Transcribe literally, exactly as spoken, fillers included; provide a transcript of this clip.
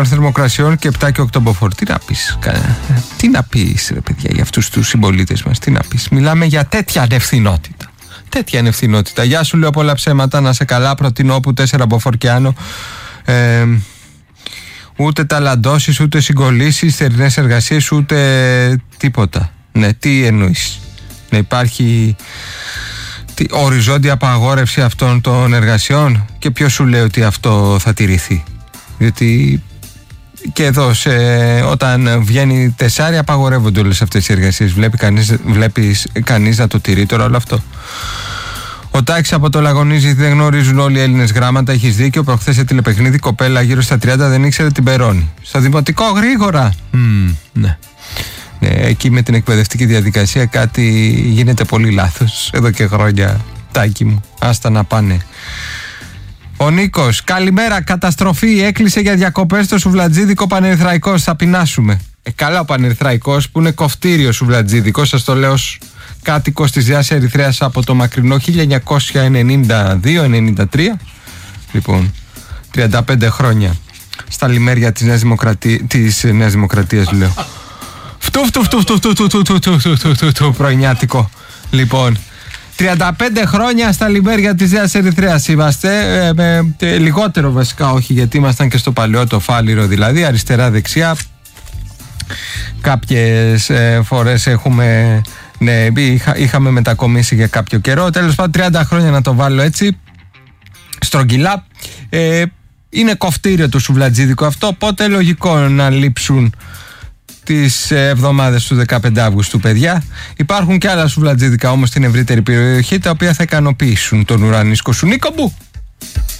χαμηλών θερμοκρασιών και επτά και οκτώ μποφόρ. Τι να πεις, τι να πεις ρε παιδιά για αυτούς τους συμπολίτες μας, τι να πεις. Μιλάμε για τέτοια ανευθυνότητα. Τέτοια ανευθυνότητα. Γεια σου, λέω πολλά ψέματα, να σε καλά. Προτείνω όπου τέσσερα μποφόρ και άνω. Ε, ούτε ταλαντώσεις, ούτε συγκολήσεις, θερινές εργασίες, ούτε τίποτα. Ναι, τι εννοείς? Να υπάρχει τι, οριζόντια απαγόρευση αυτών των εργασιών? Και ποιος σου λέει ότι αυτό θα τηρηθεί? Διότι και εδώ σε, όταν βγαίνει τεσάρι απαγορεύονται όλες αυτές οι εργασίες. Βλέπει κανείς, βλέπεις κανείς να το τηρεί τώρα όλο αυτό? Ο Τάκης από το Λαγωνίζι, δεν γνωρίζουν όλοι οι Έλληνες γράμματα. Έχεις δίκιο. Προχθές σε τηλεπαιχνίδι κοπέλα γύρω στα τριάντα δεν ήξερε την Περώνη. Στο δημοτικό γρήγορα. Mm, ναι. ναι. Εκεί με την εκπαιδευτική διαδικασία κάτι γίνεται πολύ λάθος. Εδώ και χρόνια, Τάκη μου. Άστα να πάνε. Ο Νίκος, καλημέρα. Καταστροφή. Έκλεισε για διακοπές το Σουβλατζίδικο Πανερθραϊκός. Θα πεινάσουμε. Ε, καλά ο Πανερθραϊκός που είναι κοφτήριο Σουβλατζίδικο. Σας το λέω ως κάτοικος της Νέας Ερυθρέας από το μακρινό χίλια εννιακόσια ενενήντα δύο ενενήντα τρία. Λοιπόν, τριάντα πέντε χρόνια στα λιμέρια της Νέας Δημοκρατίας, της Νέας Δημοκρατίας λέω. Φτου φτου φτου φτου φτου φτου φτου φτου φτου φτου πρωινιάτικο. Λοιπόν, τριάντα πέντε χρόνια στα λιμέρια της Νέας Ερυθρέας είμαστε, ε, με, ε, λιγότερο βασικά όχι, γιατί ήμασταν και στο παλαιό το Φάληρο, δηλαδή αριστερά-δεξιά. Κάποιες ε, φορές έχουμε, ναι, είχα, είχαμε μετακομίσει για κάποιο καιρό. Τέλος πάντων, τριάντα χρόνια να το βάλω έτσι στρογγυλά. ε, Είναι κοφτήριο το Σουβλατζίδικο αυτό, οπότε λογικό να λείψουν τις εβδομάδες του δεκαπέντε Αυγούστου, παιδιά. Υπάρχουν και άλλα Σουβλατζίδικα όμως στην ευρύτερη περιοχή, τα οποία θα ικανοποιήσουν τον ουρανίσκο σου. Νίκο μου!